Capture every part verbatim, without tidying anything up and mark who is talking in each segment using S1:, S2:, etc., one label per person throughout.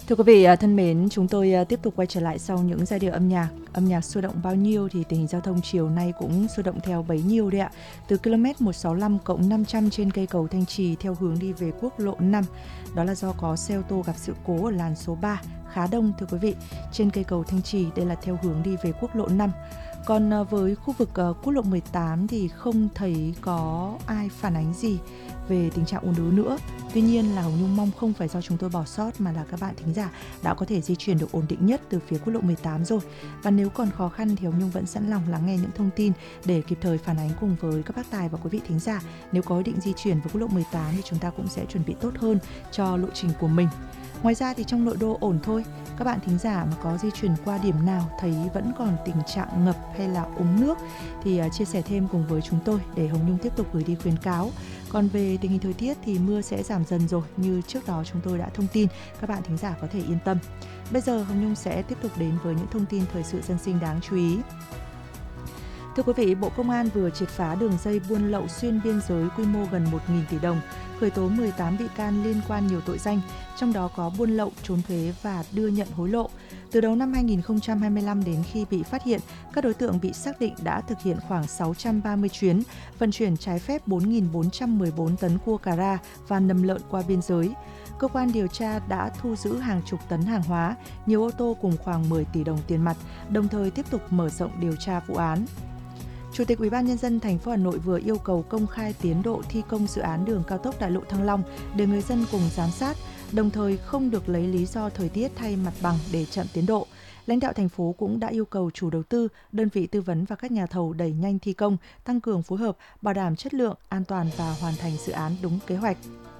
S1: Thưa quý vị thân mến, chúng tôi tiếp tục quay trở lại sau những giai điệu âm nhạc. Âm nhạc sôi động bao nhiêu thì tình hình giao thông chiều nay cũng sôi động theo bấy nhiêu đấy ạ. Từ km một sáu lăm cộng năm trăm trên cây cầu Thanh Trì theo hướng đi về quốc lộ năm. Đó là do có xe ô tô gặp sự cố ở làn số ba, khá đông thưa quý vị. Trên cây cầu Thanh Trì đây là theo hướng đi về quốc lộ năm. Còn với khu vực quốc lộ mười tám thì không thấy có ai phản ánh gì về tình trạng ùn ứ nữa. Tuy nhiên là Hồng Nhung mong không phải do chúng tôi bỏ sót mà là các bạn thính giả đã có thể di chuyển được ổn định nhất từ phía quốc lộ mười tám rồi. Và nếu còn khó khăn thì Hồng Nhung vẫn sẵn lòng lắng nghe những thông tin để kịp thời phản ánh cùng với các bác tài và quý vị thính giả. Nếu có ý định di chuyển với quốc lộ mười tám thì chúng ta cũng sẽ chuẩn bị tốt hơn cho lộ trình của mình. Ngoài ra thì trong nội đô ổn thôi. Các bạn thính giả mà có di chuyển qua điểm nào thấy vẫn còn tình trạng ngập hay là úng nước thì chia sẻ thêm cùng với chúng tôi để Hồng Nhung tiếp tục gửi đi khuyến cáo. Còn về tình hình thời tiết thì mưa sẽ giảm dần rồi, như trước đó chúng tôi đã thông tin, các bạn thính giả có thể yên tâm. Bây giờ Hồng Nhung sẽ tiếp tục đến với những thông tin thời sự dân sinh đáng chú ý. Thưa quý vị, Bộ Công an vừa triệt phá đường dây buôn lậu xuyên biên giới quy mô gần một nghìn tỷ đồng, khởi tố mười tám bị can liên quan nhiều tội danh, trong đó có buôn lậu, trốn thuế và đưa nhận hối lộ. Từ đầu năm hai nghìn không trăm hai mươi lăm đến khi bị phát hiện, các đối tượng bị xác định đã thực hiện khoảng sáu trăm ba mươi chuyến, vận chuyển trái phép bốn nghìn bốn trăm mười bốn tấn cua cà ra và nầm lợn qua biên giới. Cơ quan điều tra đã thu giữ hàng chục tấn hàng hóa, nhiều ô tô cùng khoảng mười tỷ đồng tiền mặt, đồng thời tiếp tục mở rộng điều tra vụ án. Chủ tịch Ủy ban nhân dân thành phố Hà Nội vừa yêu cầu công khai tiến độ thi công dự án đường cao tốc đại lộ Thăng Long để người dân cùng giám sát, đồng thời không được lấy lý do thời tiết thay mặt bằng để chậm tiến độ. Lãnh đạo thành phố cũng đã yêu cầu chủ đầu tư, đơn vị tư vấn và các nhà thầu đẩy nhanh thi công, tăng cường phối hợp, bảo đảm chất lượng, an toàn và hoàn thành dự án đúng kế hoạch.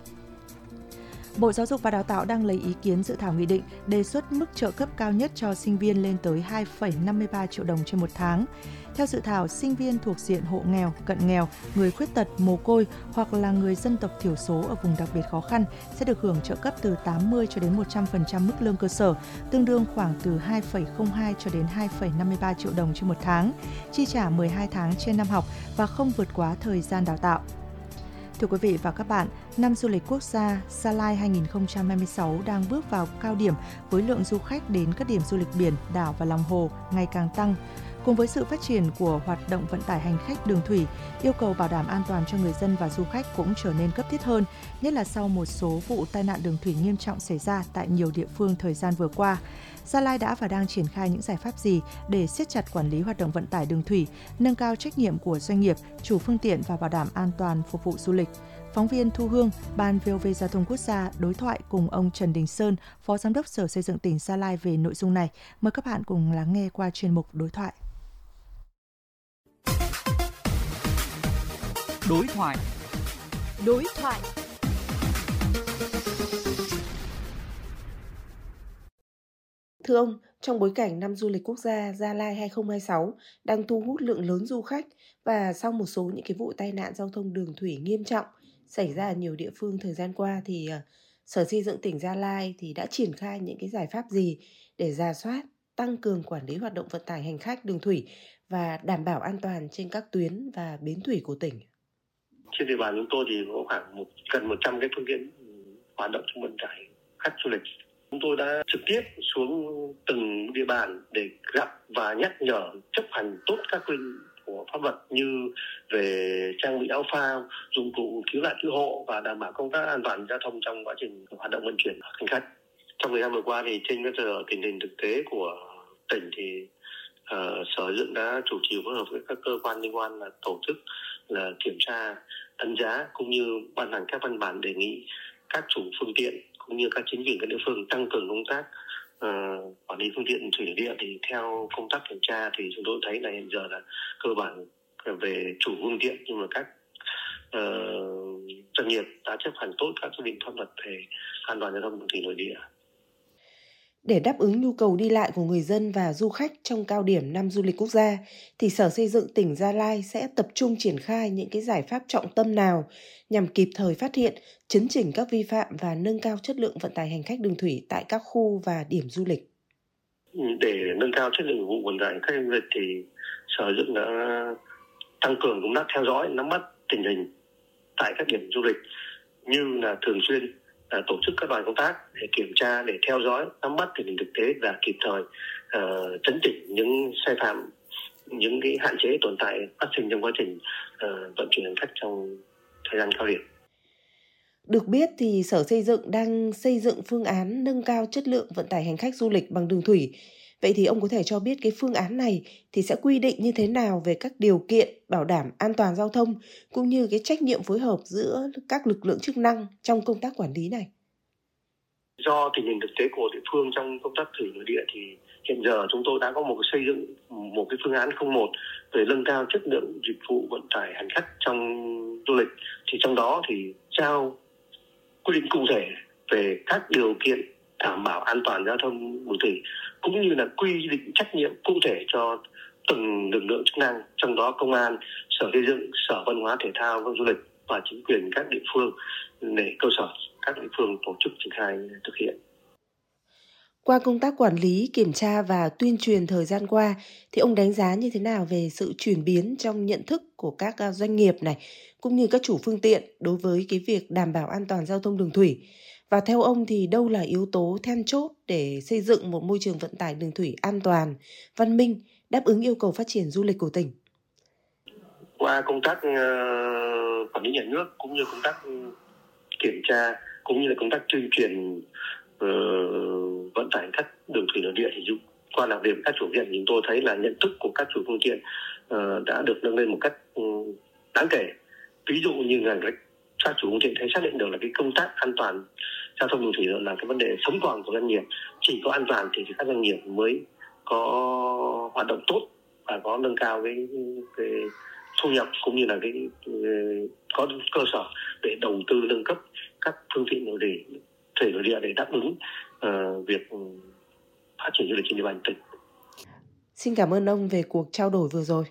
S1: Bộ Giáo dục và Đào tạo đang lấy ý kiến dự thảo nghị định đề xuất mức trợ cấp cao nhất cho sinh viên lên tới hai phẩy năm mươi ba triệu đồng trên một tháng. Theo dự thảo, sinh viên thuộc diện hộ nghèo, cận nghèo, người khuyết tật, mồ côi hoặc là người dân tộc thiểu số ở vùng đặc biệt khó khăn sẽ được hưởng trợ cấp từ tám mươi cho đến một trăm phần trăm mức lương cơ sở, tương đương khoảng từ hai phẩy không hai cho đến hai phẩy năm mươi ba triệu đồng trên một tháng, chi trả mười hai tháng trên năm học và không vượt quá thời gian đào tạo. Thưa quý vị và các bạn, năm du lịch quốc gia Sa Lai hai nghìn không trăm hai mươi sáu đang bước vào cao điểm với lượng du khách đến các điểm du lịch biển, đảo và lòng hồ ngày càng tăng. Cùng với sự phát triển của hoạt động vận tải hành khách đường thủy, yêu cầu bảo đảm an toàn cho người dân và du khách cũng trở nên cấp thiết hơn, nhất là sau một số vụ tai nạn đường thủy nghiêm trọng xảy ra tại nhiều địa phương thời gian vừa qua. Sa Lai đã và đang triển khai những giải pháp gì để siết chặt quản lý hoạt động vận tải đường thủy, nâng cao trách nhiệm của doanh nghiệp, chủ phương tiện và bảo đảm an toàn phục vụ du lịch? Phóng viên Thu Hương, Ban vê o vê Giao thông Quốc gia đối thoại cùng ông Trần Đình Sơn, Phó Giám đốc Sở Xây dựng tỉnh Sa Lai về nội dung này. Mời các bạn cùng lắng nghe qua chuyên mục đối thoại.
S2: Đối thoại. Đối thoại.
S3: Thưa ông, trong bối cảnh năm du lịch quốc gia Gia Lai hai không hai sáu đang thu hút lượng lớn du khách và sau một số những cái vụ tai nạn giao thông đường thủy nghiêm trọng xảy ra ở nhiều địa phương thời gian qua thì uh, Sở Xây dựng tỉnh Gia Lai thì đã triển khai những cái giải pháp gì để rà soát, tăng cường quản lý hoạt động vận tải hành khách đường thủy và đảm bảo an toàn trên các tuyến và bến thủy của tỉnh?
S4: Trên địa bàn chúng tôi thì có khoảng một, gần một trăm cái phương tiện hoạt động trong vận tải khách du lịch. Chúng tôi đã trực tiếp xuống từng địa bàn để gặp và nhắc nhở chấp hành tốt các quy định của pháp luật như về trang bị áo phao, dụng cụ cứu nạn cứu hộ và đảm bảo công tác an toàn giao thông trong quá trình hoạt động vận chuyển hành khách. Trong thời gian vừa qua thì trên cơ sở tình hình thực tế của tỉnh thì uh, Sở Xây dựng đã chủ trì phối hợp với các cơ quan liên quan là tổ chức là kiểm tra, đánh giá cũng như ban hành các văn bản đề nghị các chủ phương tiện cũng như các chính quyền các địa phương tăng cường công tác uh, quản lý phương tiện thủy nội địa. Thì theo công tác kiểm tra thì chúng tôi thấy là hiện giờ là cơ bản về chủ phương tiện nhưng mà các uh, doanh nghiệp đã chấp hành tốt các quy định pháp luật về an toàn giao thông đường thủy nội địa.
S3: Để đáp ứng nhu cầu đi lại của người dân và du khách trong cao điểm năm du lịch quốc gia, thì Sở Xây dựng tỉnh Gia Lai sẽ tập trung triển khai những cái giải pháp trọng tâm nào nhằm kịp thời phát hiện, chấn chỉnh các vi phạm và nâng cao chất lượng vận tải hành khách đường thủy tại các khu và điểm du lịch.
S4: Để nâng cao chất lượng vụ vận tải hành khách du lịch thì Sở Xây dựng đã tăng cường công tác theo dõi, nắm bắt tình hình tại các điểm du lịch như là thường xuyên tổ chức các đoàn công tác để kiểm tra, để theo dõi, nắm bắt tình hình thực tế và kịp thời uh, chấn chỉnh những sai phạm, những cái hạn chế tồn tại phát sinh trong quá trình uh, vận chuyển hành khách trong thời gian cao điểm.
S3: Được biết thì Sở Xây dựng đang xây dựng phương án nâng cao chất lượng vận tải hành khách du lịch bằng đường thủy. Vậy thì ông có thể cho biết cái phương án này thì sẽ quy định như thế nào về các điều kiện bảo đảm an toàn giao thông cũng như cái trách nhiệm phối hợp giữa các lực lượng chức năng trong công tác quản lý này?
S4: Do tình hình thực tế của địa phương trong công tác thủy nội địa thì hiện giờ chúng tôi đã có một xây dựng một cái phương án không một về nâng cao chất lượng dịch vụ vận tải hành khách trong du lịch. Thì trong đó thì trao quy định cụ thể về các điều kiện đảm bảo an toàn giao thông đường thủy cũng như là quy định trách nhiệm cụ thể cho từng lực lượng chức năng, trong đó công an, Sở Xây dựng, Sở Văn hóa Thể thao và Du lịch và chính quyền các địa phương để cơ sở các địa phương tổ chức triển khai thực hiện.
S3: Qua công tác quản lý, kiểm tra và tuyên truyền thời gian qua thì ông đánh giá như thế nào về sự chuyển biến trong nhận thức của các doanh nghiệp này cũng như các chủ phương tiện đối với cái việc đảm bảo an toàn giao thông đường thủy? Và theo ông thì đâu là yếu tố then chốt để xây dựng một môi trường vận tải đường thủy an toàn, văn minh, đáp ứng yêu cầu phát triển du lịch của tỉnh?
S4: Qua công tác uh, quản lý nhà nước cũng như công tác kiểm tra cũng như là công tác tuyên truyền uh, vận tải khách đường thủy nội địa thì qua làm việc với các chủ phương tiện chúng tôi thấy là nhận thức của các chủ phương tiện uh, đã được nâng lên một cách um, đáng kể. Ví dụ như là các chủ phương tiện thấy xác định được là cái công tác an toàn giao thông đường thủy là cái vấn đề sống còn của doanh nghiệp. Chỉ có an toàn thì các doanh nghiệp mới có hoạt động tốt và có nâng cao cái, cái thu nhập cũng như là cái, cái có cơ sở để đầu tư nâng cấp các phương tiện nội địa, thủy nội địa để đáp ứng uh, việc phát triển du lịch trên địa bàn tỉnh.
S3: Xin cảm ơn ông về cuộc trao đổi vừa rồi.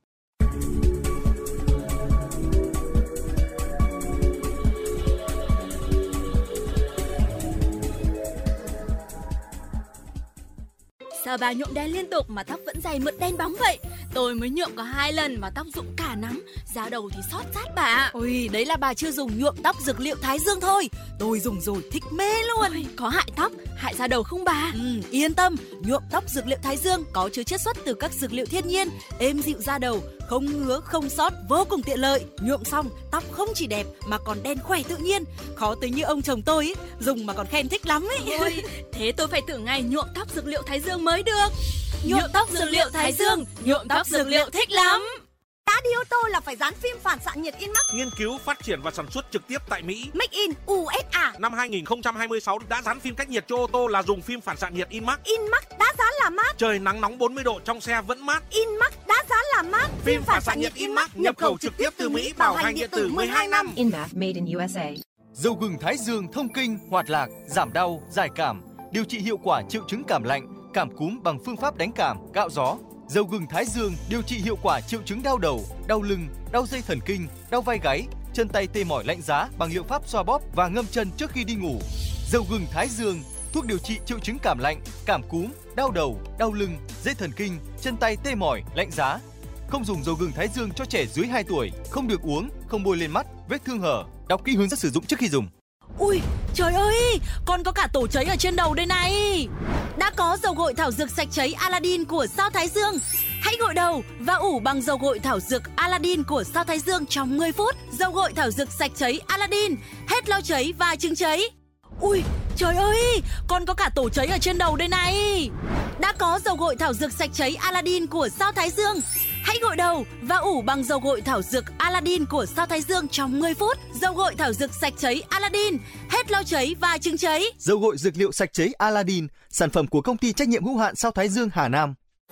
S5: Sao bà nhuộm đen liên tục mà tóc vẫn dày mượt đen bóng vậy? Tôi mới nhuộm có hai lần mà tóc rụng cả nắm, da đầu thì xót rát bà.
S2: Ôi, đấy là bà chưa dùng nhuộm tóc dược liệu Thái Dương thôi. Tôi dùng rồi thích mê luôn.
S5: Ôi, có hại tóc, hại da đầu không bà?
S2: Ừ, yên tâm, nhuộm tóc dược liệu Thái Dương có chứa chiết xuất từ các dược liệu thiên nhiên, êm dịu da đầu, không ngứa, không xót, vô cùng tiện lợi. Nhuộm xong, tóc không chỉ đẹp mà còn đen khỏe tự nhiên. Khó tới như ông chồng tôi ấy, dùng mà còn khen thích lắm ấy.
S5: Ôi, thế tôi phải thử ngày nhuộm tóc dược liệu Thái Dương mới được.
S2: Nhuộm tóc dược liệu Thái Dương, nhuộm tóc dược liệu thích lắm.
S6: Đã đi ô tô là phải dán phim phản xạ nhiệt Inmax.
S7: Nghiên cứu, phát triển và sản xuất trực tiếp tại Mỹ.
S6: Make in u ét a.
S7: Năm hai không hai sáu đã dán phim cách nhiệt cho ô tô là dùng phim phản xạ nhiệt Inmax.
S6: Inmax đã dán là mát.
S7: Trời nắng nóng bốn mươi độ trong xe vẫn mát.
S6: Inmax đã dán là mát.
S7: Phim, phim phản xạ nhiệt Inmax nhập khẩu trực tiếp từ Mỹ, bảo hành điện tử mười hai năm.
S8: Inmax made in u ét a.
S9: Dầu gừng Thái Dương thông kinh, hoạt lạc, giảm đau, giải cảm, điều trị hiệu quả triệu chứng cảm lạnh, cảm cúm bằng phương pháp đánh cảm, cạo gió. Dầu gừng Thái Dương điều trị hiệu quả triệu chứng đau đầu, đau lưng, đau dây thần kinh, đau vai gáy, chân tay tê mỏi lạnh giá bằng liệu pháp xoa bóp và ngâm chân trước khi đi ngủ. Dầu gừng Thái Dương, thuốc điều trị triệu chứng cảm lạnh, cảm cúm, đau đầu, đau lưng, dây thần kinh, chân tay tê mỏi, lạnh giá. Không dùng dầu gừng Thái Dương cho trẻ dưới hai tuổi, không được uống, không bôi lên mắt, vết thương hở. Đọc kỹ hướng dẫn sử dụng trước khi dùng.
S2: Ui, trời ơi, còn có cả tổ cháy ở trên đầu đây này.
S5: Đã có dầu gội thảo dược sạch cháy Aladdin của Sao Thái Dương. Hãy gội đầu và ủ bằng dầu gội thảo dược Aladdin của Sao Thái Dương trong mười phút. Dầu gội thảo dược sạch cháy Aladdin, hết lau cháy và chứng cháy.
S2: Ui, trời ơi, còn có cả tổ cháy ở trên đầu đây này.
S5: Đã có dầu gội thảo dược sạch cháy Aladdin của Sao Thái Dương. Hãy gội đầu và ủ bằng dầu gội thảo dược Aladdin của Sao Thái Dương trong mười phút. Dầu gội thảo dược sạch cháy Aladdin, hết lau cháy và chứng cháy.
S9: Dầu gội dược liệu sạch cháy Aladdin, sản phẩm của công ty trách nhiệm hữu hạn Sao Thái Dương Hà Nam.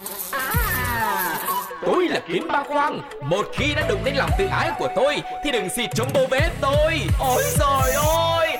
S10: Tôi là Kiến Ba Khoang. Một khi đã đụng đến lòng tự ái của tôi thì đừng xịt chống bô bế tôi. Ôi trời ơi,